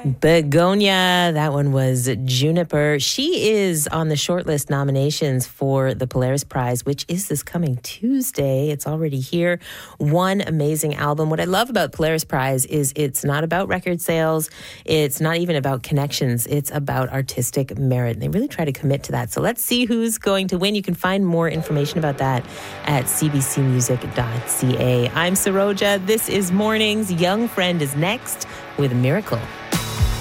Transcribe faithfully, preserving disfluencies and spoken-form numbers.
Begonia, that one was Juniper. She is on the shortlist nominations for the Polaris Prize, which is this coming Tuesday. It's already here. One amazing album. What I love about Polaris Prize is it's not about record sales. It's not even about connections. It's about artistic merit. And they really try to commit to that. So let's see who's going to win. You can find more information about that at c b c music dot c a. I'm Saroja. This is Mornings. Young Friend is next with Miracle.